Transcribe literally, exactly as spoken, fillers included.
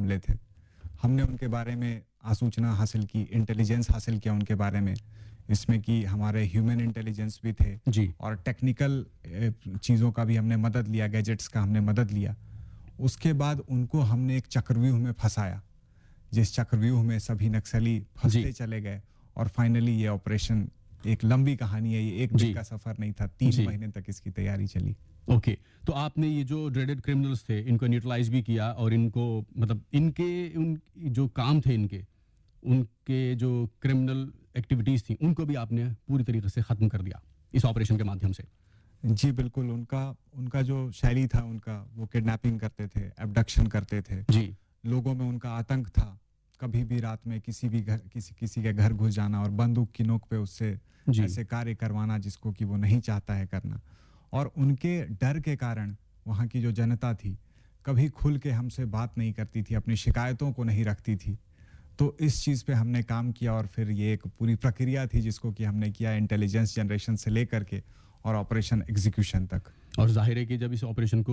मामले थे। हमने उनके बारे में आसूचना हासिल की, इंटेलिजेंस हासिल किया उनके बारे में, इसमें कि हमारे ह्यूमन इंटेलिजेंस भी थे जी। और टेक्निकल चीज़ों का भी हमने मदद लिया, गैजेट्स का हमने मदद लिया। उसके बाद उनको हमने एक चक्रव्यूह में फंसाया, जिस चक्रव्यूह में सभी नक्सली फंसते चले गए और फाइनली ये ऑपरेशन, एक लंबी कहानी है, ये एक दिन का सफर नहीं था, तीन महीने तक इसकी तैयारी चली। Okay okay. तो आपने ये जो ड्रेडेड क्रिमिनल्स थे इनको न्यूट्रलाइज भी किया और इनको मतलब इनके उन जो काम थे इनके उनके जो क्रिमिनल एक्टिविटीज थी उनको भी आपने पूरी तरीके से खत्म कर दिया इस ऑपरेशन के माध्यम से। जी बिल्कुल, उनका उनका जो शैली था, उनका वो किडनैपिंग करते थे, एब्डक्शन करते थे जी। लोगों में उनका आतंक था, कभी भी रात में किसी भी घर किसी किसी के घर घुस जाना और बंदूक की नोक पे उससे ऐसे कार्य करवाना जिसको कि वो नहीं चाहता है करना। और उनके डर के कारण वहाँ की जो जनता थी कभी खुल के हमसे बात नहीं करती थी, अपनी शिकायतों को नहीं रखती थी। तो इस चीज़ पे हमने काम किया और फिर ये एक पूरी प्रक्रिया थी जिसको कि हमने किया इंटेलिजेंस जनरेशन से लेकर के और ऑपरेशन एग्जीक्यूशन तक। और जाहिर है कि जब इस ऑपरेशन को